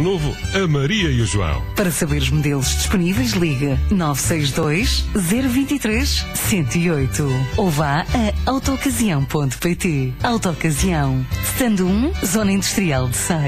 novo a Maria e o João. Para saber os modelos disponíveis, liga 962 023 108 ou vá a autocasião.pt. Autocasião, Stand 1, Zona Industrial de Sais.